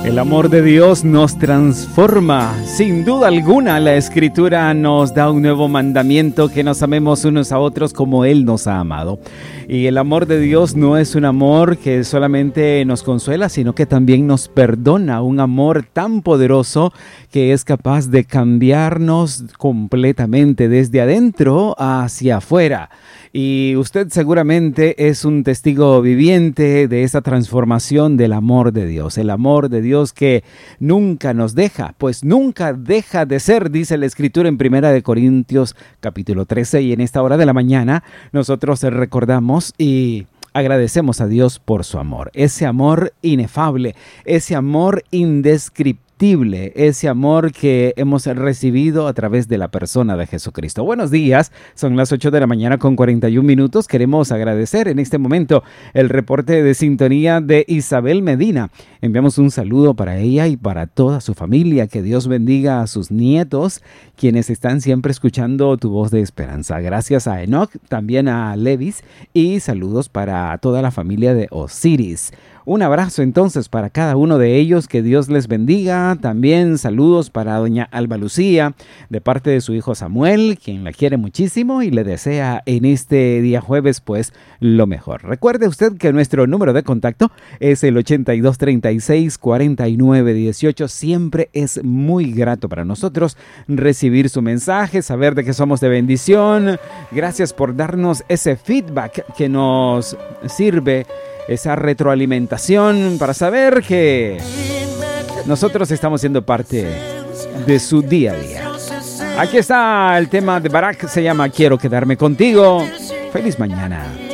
El amor de Dios nos transforma. Sin duda alguna, la Escritura nos da un nuevo mandamiento: que nos amemos unos a otros como Él nos ha amado. Y el amor de Dios no es un amor que solamente nos consuela, sino que también nos perdona. Un amor tan poderoso que es capaz de cambiarnos completamente desde adentro hacia afuera. Y usted seguramente es un testigo viviente de esa transformación del amor de Dios. El amor de Dios que nunca nos deja, pues nunca deja de ser, dice la Escritura en 1 Corintios capítulo 13. Y en esta hora de la mañana nosotros recordamos y agradecemos a Dios por su amor. Ese amor inefable, ese amor indescriptible, ese amor que hemos recibido a través de la persona de Jesucristo. Buenos días, son las 8 de la mañana con 41 minutos. Queremos agradecer en este momento el reporte de sintonía de Isabel Medina. Enviamos un saludo para ella y para toda su familia. Que Dios bendiga a sus nietos, quienes están siempre escuchando tu voz de esperanza. Gracias a Enoch, también a Levis, y saludos para toda la familia de Osiris. Un abrazo entonces para cada uno de ellos, que Dios les bendiga. También saludos para doña Alba Lucía, de parte de su hijo Samuel, quien la quiere muchísimo y le desea en este día jueves pues lo mejor. Recuerde usted que nuestro número de contacto es el 8236-4918. Siempre es muy grato para nosotros recibir su mensaje, saber de que somos de bendición. Gracias por darnos ese feedback que nos sirve, esa retroalimentación para saber que nosotros estamos siendo parte de su día a día. Aquí está el tema de Barak, se llama Quiero quedarme contigo. Feliz mañana.